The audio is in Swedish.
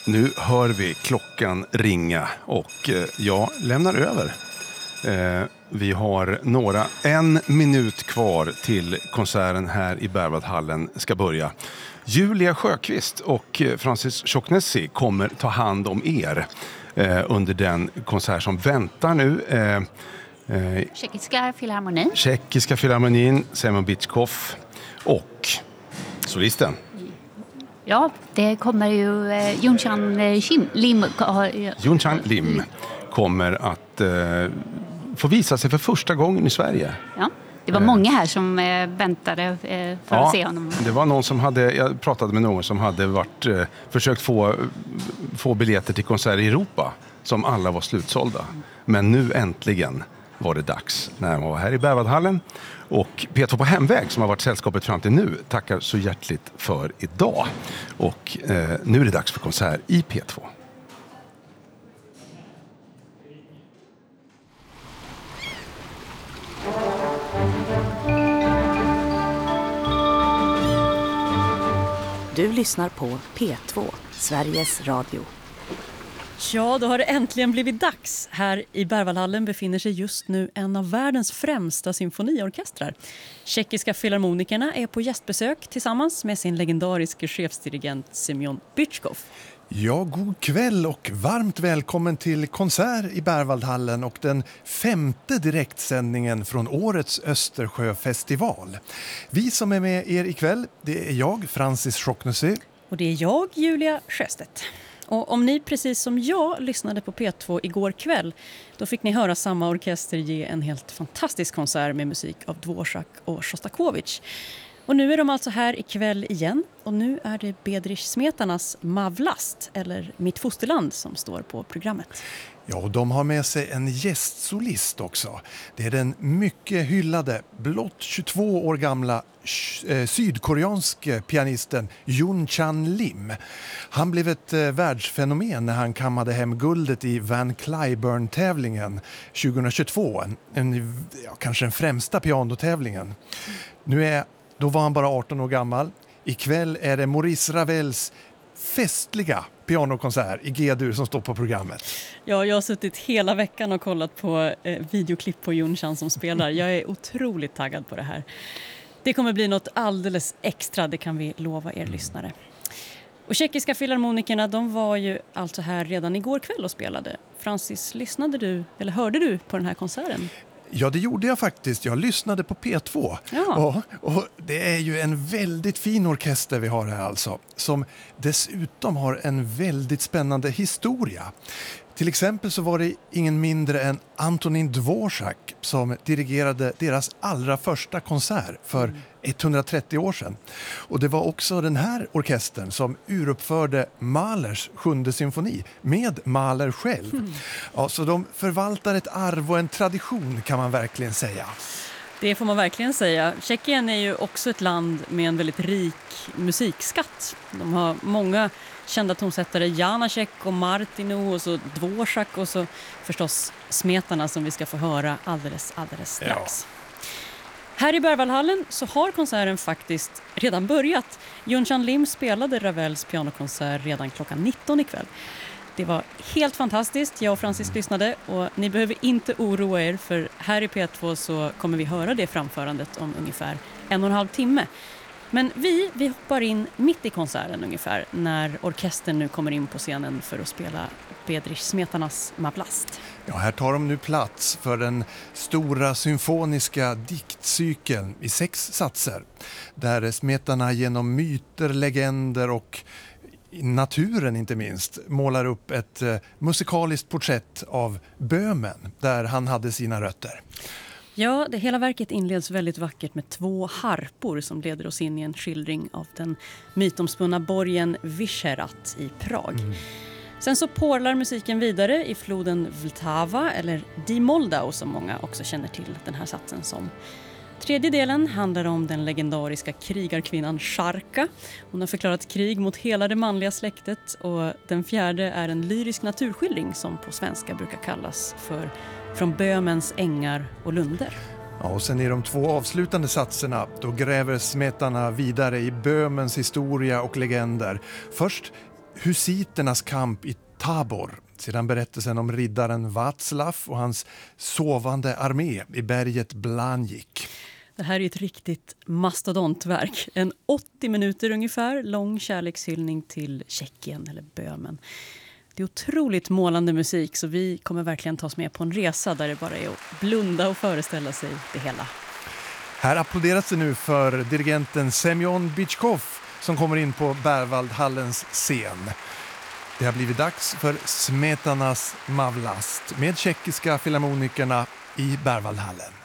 Nu hör vi klockan ringa och jag lämnar över. Vi har en minut kvar till konserten här i Berwaldhallen ska börja. Julia Sjöqvist och Francis Tjocknessi kommer ta hand om er under den konsert som väntar nu. Tjeckiska filharmonin, Semyon Bitchkov och solisten. Ja, det kommer ju Yunchan Lim. Yunchan Lim kommer att få visa sig för första gången i Sverige. Ja, det var många här som väntade för att se honom. Det var någon som jag pratade med någon som hade försökt få biljetter till konserter i Europa som alla var slutsålda. Men nu äntligen var det dags när han var här i Berwaldhallen. Och P2 på hemväg som har varit sällskapet fram till nu tackar så hjärtligt för idag. Och nu är det dags för konsert i P2. Du lyssnar på P2, Sveriges Radio. Ja, då har det äntligen blivit dags. Här i Berwaldhallen befinner sig just nu en av världens främsta symfoniorkestrar. Tjeckiska filharmonikerna är på gästbesök tillsammans med sin legendariske chefsdirigent Semyon Bitchkov. Ja, god kväll och varmt välkommen till konsert i Berwaldhallen och den 5:e direktsändningen från årets Östersjöfestival. Vi som är med er ikväll, det är jag, Francis Tjocknessi. Och det är jag, Julia Sjöstedt. Och om ni precis som jag lyssnade på P2 igår kväll, då fick ni höra samma orkester ge en helt fantastisk konsert med musik av Dvorak och Shostakovich. Och nu är de alltså här ikväll igen och nu är det Bedřich Smetanas Mavlast, eller Mitt fosterland, som står på programmet. Ja, och de har med sig en gästsolist också. Det är den mycket hyllade, blott 22 år gamla sydkoreanske pianisten Yunchan Lim. Han blev ett världsfenomen när han kammade hem guldet i Van Cliburn-tävlingen 2022. Kanske den främsta pianotävlingen. Då var han bara 18 år gammal. Ikväll är det Maurice Ravels festliga pianokonsert i G-dur som står på programmet. Ja, jag har suttit hela veckan och kollat på videoklipp på Yunchan som spelar. Jag är otroligt taggad på det här. Det kommer bli något alldeles extra, det kan vi lova er lyssnare. Och tjeckiska filharmonikerna, de var ju alltså här redan igår kväll och spelade. Francis, hörde du på den här konserten? Ja, det gjorde jag faktiskt. Jag lyssnade på P2. Ja. Och det är ju en väldigt fin orkester vi har här alltså. Som dessutom har en väldigt spännande historia. Till exempel så var det ingen mindre än Antonin Dvorak som dirigerade deras allra första konsert för 130 år sedan. Och det var också den här orkestern som uruppförde Mahlers 7:e symfoni med Mahler själv. Ja, så de förvaltar ett arv och en tradition, kan man verkligen säga. Det får man verkligen säga. Tjeckien är ju också ett land med en väldigt rik musikskatt. De har många kända tonsättare, Janáček och Martinu och så Dvorak och så förstås Smetana som vi ska få höra alldeles strax. Ja. Här i Berwaldhallen så har konserten faktiskt redan börjat. Yunchan Lim spelade Ravels pianokonsert redan klockan 19 ikväll. Det var helt fantastiskt. Jag och Francis lyssnade och ni behöver inte oroa er, för här i P2 så kommer vi höra det framförandet om ungefär 1,5 timme. Men vi hoppar in mitt i konserten ungefär när orkestern nu kommer in på scenen för att spela Bedřich Smetanas Mavlast. Ja, här tar de nu plats för den stora symfoniska diktcykeln i 6 satser. Där Smetana genom myter, legender och naturen inte minst målar upp ett musikaliskt porträtt av Böhmen där han hade sina rötter. Ja, det hela verket inleds väldigt vackert med 2 harpor som leder oss in i en skildring av den mytomspunna borgen Vyšehrad i Prag. Sen så porlar musiken vidare i floden Vltava, eller Die Moldau som många också känner till den här satsen som. Tredje delen handlar om den legendariska krigarkvinnan Sharka. Hon har förklarat krig mot hela det manliga släktet, och den fjärde är en lyrisk naturskildring som på svenska brukar kallas för Från Böhmens ängar och lunder. Ja, och sen i de 2 avslutande satserna då gräver Smetana vidare i Böhmens historia och legender. Först husiternas kamp i Tabor. Sedan berättelsen om riddaren Václav och hans sovande armé i berget Blanjik. Det här är ett riktigt mastodontverk. En 80 minuter ungefär lång kärlekshyllning till Tjeckien eller Böhmen. Det är otroligt målande musik, så vi kommer verkligen ta oss med på en resa där det bara är att blunda och föreställa sig det hela. Här applåderas det nu för dirigenten Semyon Bychkov som kommer in på Berwaldhallens scen. Det har blivit dags för Smetanas Mavlast med tjeckiska filharmonikerna i Berwaldhallen.